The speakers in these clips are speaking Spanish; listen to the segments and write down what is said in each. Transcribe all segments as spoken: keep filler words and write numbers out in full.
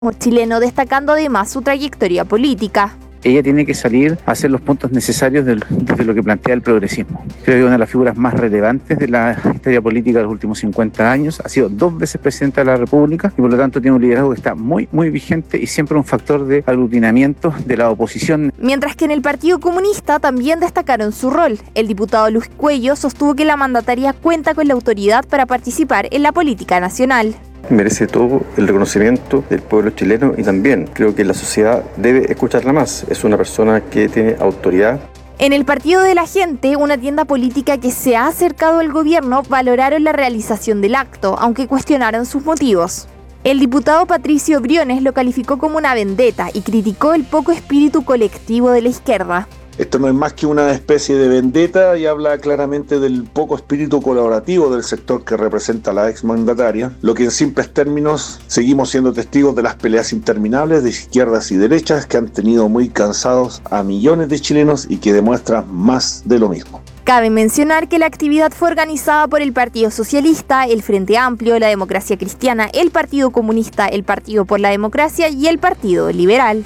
chileno, destacando además su trayectoria política. Ella tiene que salir a hacer los puntos necesarios de, de lo que plantea el progresismo. Creo que es una de las figuras más relevantes de la historia política de los últimos cincuenta años. Ha sido dos veces presidenta de la República y por lo tanto tiene un liderazgo que está muy, muy vigente y siempre un factor de aglutinamiento de la oposición. Mientras que en el Partido Comunista también destacaron su rol. El diputado Luis Cuello sostuvo que la mandataria cuenta con la autoridad para participar en la política nacional. Merece todo el reconocimiento del pueblo chileno y también creo que la sociedad debe escucharla más. Es una persona que tiene autoridad. En el Partido de la Gente, una tienda política que se ha acercado al gobierno, valoraron la realización del acto, aunque cuestionaron sus motivos. El diputado Patricio Briones lo calificó como una vendetta y criticó el poco espíritu colectivo de la izquierda. Esto no es más que una especie de vendetta y habla claramente del poco espíritu colaborativo del sector que representa a la exmandataria, lo que en simples términos seguimos siendo testigos de las peleas interminables de izquierdas y derechas que han tenido muy cansados a millones de chilenos y que demuestran más de lo mismo. Cabe mencionar que la actividad fue organizada por el Partido Socialista, el Frente Amplio, la Democracia Cristiana, el Partido Comunista, el Partido por la Democracia y el Partido Liberal.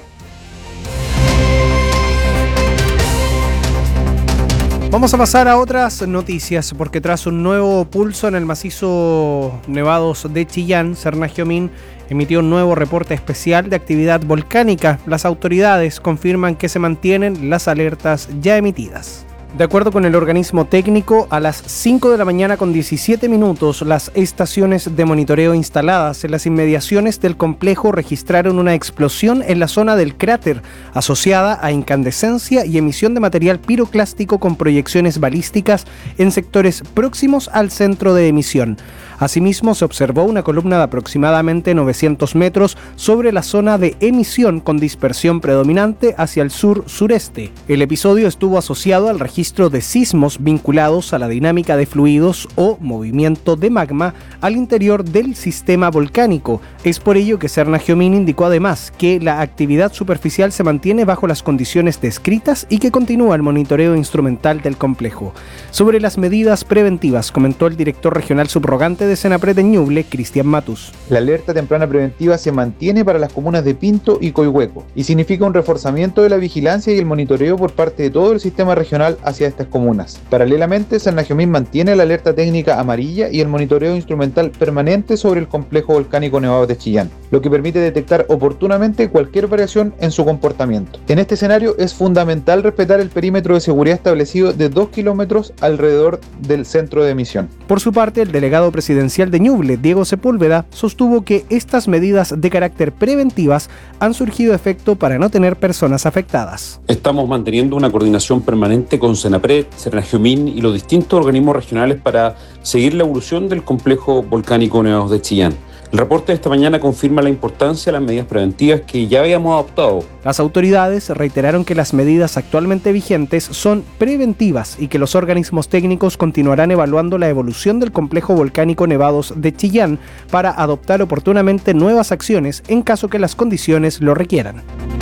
Vamos a pasar a otras noticias, porque tras un nuevo pulso en el macizo Nevados de Chillán, Cernagiomín emitió un nuevo reporte especial de actividad volcánica. Las autoridades confirman que se mantienen las alertas ya emitidas. De acuerdo con el organismo técnico, a las cinco de la mañana con diecisiete minutos, las estaciones de monitoreo instaladas en las inmediaciones del complejo registraron una explosión en la zona del cráter, asociada a incandescencia y emisión de material piroclástico con proyecciones balísticas en sectores próximos al centro de emisión. Asimismo, se observó una columna de aproximadamente novecientos metros sobre la zona de emisión con dispersión predominante hacia el sur-sureste. El episodio estuvo asociado al registro de sismos vinculados a la dinámica de fluidos o movimiento de magma al interior del sistema volcánico. Es por ello que Cernagiomín indicó además que la actividad superficial se mantiene bajo las condiciones descritas y que continúa el monitoreo instrumental del complejo. Sobre las medidas preventivas, comentó el director regional subrogante de Senapred en Ñuble, Cristian Matus. La alerta temprana preventiva se mantiene para las comunas de Pinto y Coihueco y significa un reforzamiento de la vigilancia y el monitoreo por parte de todo el sistema regional hacia estas comunas. Paralelamente, Cernagiomín mantiene la alerta técnica amarilla y el monitoreo instrumental permanente sobre el complejo volcánico Nevados de Chillán, lo que permite detectar oportunamente cualquier variación en su comportamiento. En este escenario es fundamental respetar el perímetro de seguridad establecido de dos kilómetros alrededor del centro de emisión. Por su parte, el delegado presidencial de Ñuble, Diego Sepúlveda, sostuvo que estas medidas de carácter preventivas han surgido efecto para no tener personas afectadas. Estamos manteniendo una coordinación permanente con Senapred, Cernagiomín y los distintos organismos regionales para seguir la evolución del complejo volcánico Nevados de Chillán. El reporte de esta mañana confirma la importancia de las medidas preventivas que ya habíamos adoptado. Las autoridades reiteraron que las medidas actualmente vigentes son preventivas y que los organismos técnicos continuarán evaluando la evolución del complejo volcánico Nevados de Chillán para adoptar oportunamente nuevas acciones en caso que las condiciones lo requieran.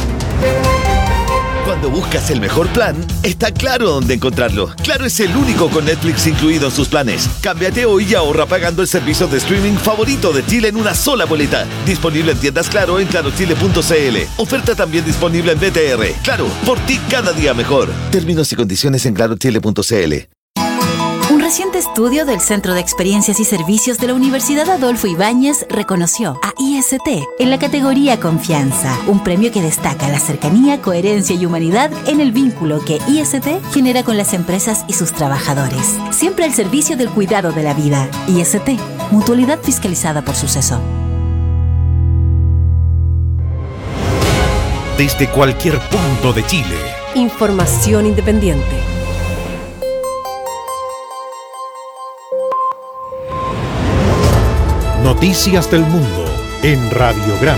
Cuando buscas el mejor plan, está Claro dónde encontrarlo. Claro es el único con Netflix incluido en sus planes. Cámbiate hoy y ahorra pagando el servicio de streaming favorito de Chile en una sola boleta. Disponible en tiendas Claro en claro chile punto c l. Oferta también disponible en B T R. Claro, por ti cada día mejor. Términos y condiciones en claro chile punto c l. Un reciente estudio del Centro de Experiencias y Servicios de la Universidad Adolfo Ibáñez reconoció a I S T en la categoría Confianza, un premio que destaca la cercanía, coherencia y humanidad en el vínculo que I S T genera con las empresas y sus trabajadores. Siempre al servicio del cuidado de la vida. I S T, mutualidad fiscalizada por Suceso. Desde cualquier punto de Chile. Información independiente. Noticias del Mundo en Radiograma.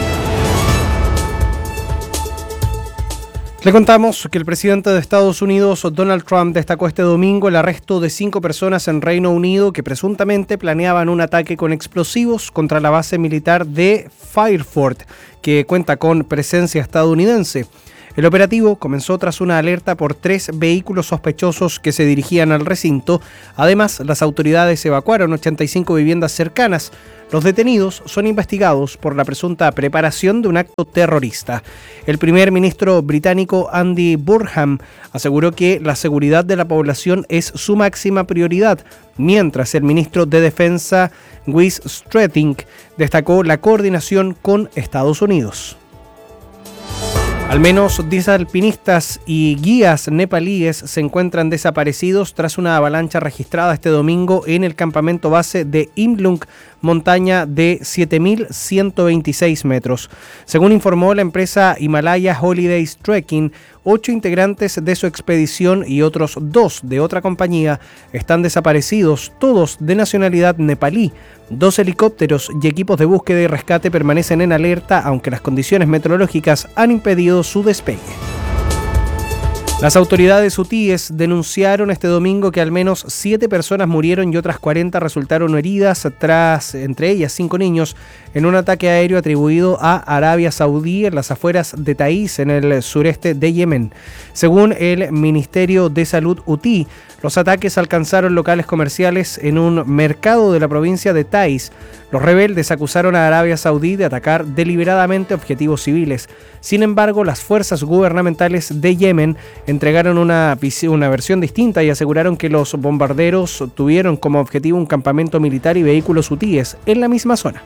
Le contamos que el presidente de Estados Unidos, Donald Trump, destacó este domingo el arresto de cinco personas en Reino Unido que presuntamente planeaban un ataque con explosivos contra la base militar de Fairford, que cuenta con presencia estadounidense. El operativo comenzó tras una alerta por tres vehículos sospechosos que se dirigían al recinto. Además, las autoridades evacuaron ochenta y cinco viviendas cercanas. Los detenidos son investigados por la presunta preparación de un acto terrorista. El primer ministro británico Andy Burnham aseguró que la seguridad de la población es su máxima prioridad, mientras el ministro de Defensa, Wes Streeting, destacó la coordinación con Estados Unidos. Al menos diez alpinistas y guías nepalíes se encuentran desaparecidos tras una avalancha registrada este domingo en el campamento base de Imlung, montaña de siete mil ciento veintiséis metros. Según informó la empresa Himalaya Holidays Trekking, ocho integrantes de su expedición y otros dos de otra compañía están desaparecidos, todos de nacionalidad nepalí. Dos helicópteros y equipos de búsqueda y rescate permanecen en alerta, aunque las condiciones meteorológicas han impedido su despegue. Las autoridades hutíes denunciaron este domingo que al menos siete personas murieron y otras cuarenta resultaron heridas, tras, entre ellas cinco niños, en un ataque aéreo atribuido a Arabia Saudí en las afueras de Taiz, en el sureste de Yemen. Según el Ministerio de Salud hutí, los ataques alcanzaron locales comerciales en un mercado de la provincia de Taiz. Los rebeldes acusaron a Arabia Saudí de atacar deliberadamente objetivos civiles. Sin embargo, las fuerzas gubernamentales de Yemen entregaron una, una versión distinta y aseguraron que los bombarderos tuvieron como objetivo un campamento militar y vehículos hutíes en la misma zona.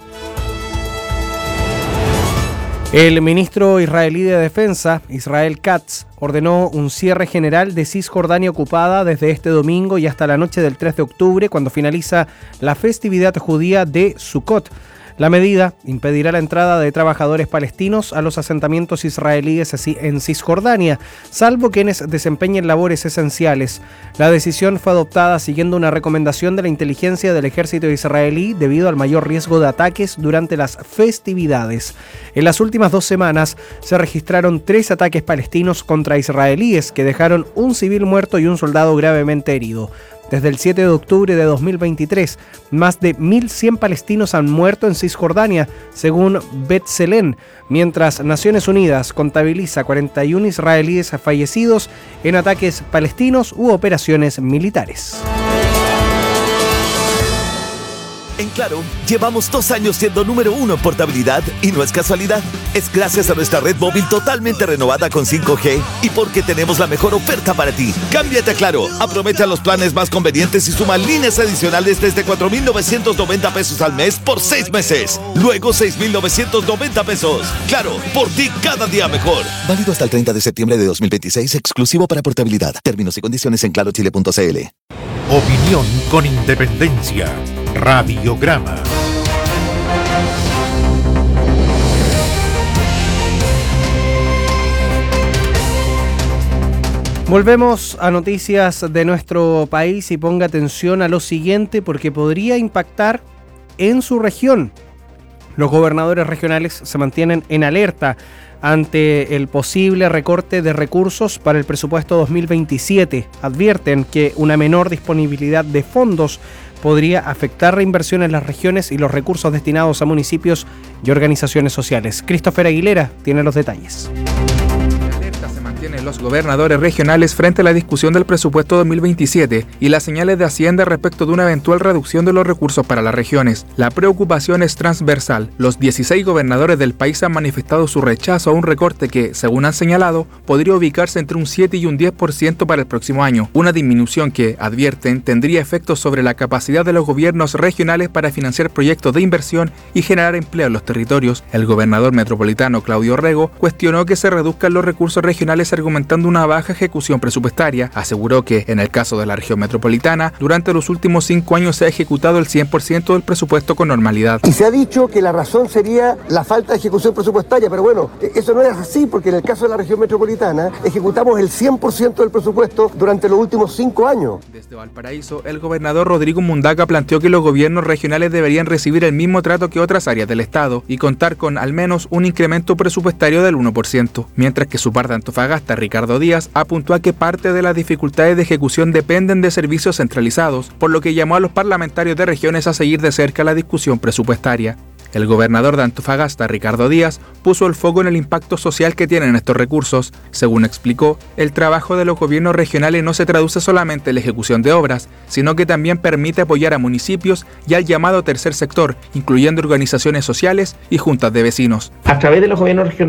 El ministro israelí de Defensa, Israel Katz, ordenó un cierre general de Cisjordania ocupada desde este domingo y hasta la noche del tres de octubre, cuando finaliza la festividad judía de Sukkot. La medida impedirá la entrada de trabajadores palestinos a los asentamientos israelíes en Cisjordania, salvo quienes desempeñen labores esenciales. La decisión fue adoptada siguiendo una recomendación de la inteligencia del ejército israelí debido al mayor riesgo de ataques durante las festividades. En las últimas dos semanas se registraron tres ataques palestinos contra israelíes que dejaron un civil muerto y un soldado gravemente herido. Desde el siete de octubre de dos mil veintitrés, más de mil cien palestinos han muerto en Cisjordania, según B'Tselem, mientras Naciones Unidas contabiliza cuarenta y uno israelíes fallecidos en ataques palestinos u operaciones militares. En Claro, llevamos dos años siendo número uno en portabilidad y no es casualidad. Es gracias a nuestra red móvil totalmente renovada con cinco G y porque tenemos la mejor oferta para ti. Cámbiate a Claro, aprovecha los planes más convenientes y suma líneas adicionales desde cuatro mil novecientos noventa pesos al mes por seis meses. Luego seis mil novecientos noventa pesos. Claro, por ti cada día mejor. Válido hasta el treinta de septiembre de dos mil veintiséis, exclusivo para portabilidad. Términos y condiciones en claro chile punto c l. Opinión con independencia. Radiograma. Volvemos a noticias de nuestro país y ponga atención a lo siguiente porque podría impactar en su región. Los gobernadores regionales se mantienen en alerta ante el posible recorte de recursos para el presupuesto dos mil veintisiete. Advierten que una menor disponibilidad de fondos podría afectar la inversión en las regiones y los recursos destinados a municipios y organizaciones sociales. Christopher Aguilera tiene los detalles. Tienen los gobernadores regionales frente a la discusión del presupuesto dos mil veintisiete y las señales de Hacienda respecto de una eventual reducción de los recursos para las regiones. La preocupación es transversal. Los dieciséis gobernadores del país han manifestado su rechazo a un recorte que, según han señalado, podría ubicarse entre un siete y un diez por ciento para el próximo año. Una disminución que, advierten, tendría efectos sobre la capacidad de los gobiernos regionales para financiar proyectos de inversión y generar empleo en los territorios. El gobernador metropolitano Claudio Rego cuestionó que se reduzcan los recursos regionales argumentando una baja ejecución presupuestaria. Aseguró que, en el caso de la región metropolitana, durante los últimos cinco años se ha ejecutado el cien por ciento del presupuesto con normalidad. Y se ha dicho que la razón sería la falta de ejecución presupuestaria, pero bueno, eso no es así porque en el caso de la región metropolitana ejecutamos el cien por ciento del presupuesto durante los últimos cinco años. Desde Valparaíso, el gobernador Rodrigo Mundaca planteó que los gobiernos regionales deberían recibir el mismo trato que otras áreas del Estado y contar con al menos un incremento presupuestario del uno por ciento, mientras que su par de Antofagasta, Ricardo Díaz, apuntó a que parte de las dificultades de ejecución dependen de servicios centralizados, por lo que llamó a los parlamentarios de regiones a seguir de cerca la discusión presupuestaria. El gobernador de Antofagasta, Ricardo Díaz, puso el foco en el impacto social que tienen estos recursos. Según explicó, el trabajo de los gobiernos regionales no se traduce solamente en la ejecución de obras, sino que también permite apoyar a municipios y al llamado tercer sector, incluyendo organizaciones sociales y juntas de vecinos. A través de los gobiernos regionales